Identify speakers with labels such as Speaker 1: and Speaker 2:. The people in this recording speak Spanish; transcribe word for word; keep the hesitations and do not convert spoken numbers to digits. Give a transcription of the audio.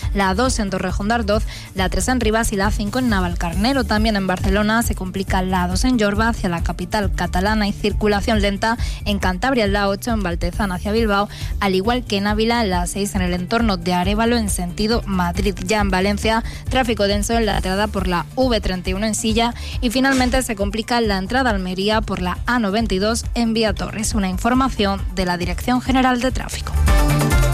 Speaker 1: la A dos en Torrejón de Ardoz, la A tres en Rivas y la A cinco en Navalcarnero. También en Barcelona se complica la A dos en Jorba hacia la capital catalana y circulación lenta en Cantabria, la A ocho en Valtezán hacia Bilbao, al igual que en Ávila, la A seis en el entorno de Arévalo en sentido Madrid. Ya en Valencia, tráfico denso en la entrada por la V treinta y uno en Silla y finalmente se complica la entrada a Almería por la A noventa y dos en Vía Torres. Una información de la Dirección General de Tráfico.